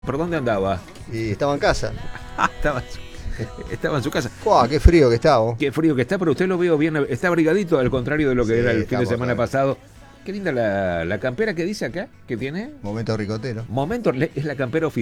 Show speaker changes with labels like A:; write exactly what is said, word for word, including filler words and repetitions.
A: ¿Por dónde andaba?
B: Y estaba en casa.
A: Ah, estaba, estaba en su casa.
B: ¡Buah, qué frío que está, vos!
A: Qué frío que está, pero usted lo veo bien, está abrigadito, al contrario de lo que
B: Sí,
A: era el fin de
B: estamos
A: semana
B: bien.
A: pasado. Qué linda la, la campera que dice acá, que tiene.
B: Momento ricotero.
A: Momento, es la campera oficial.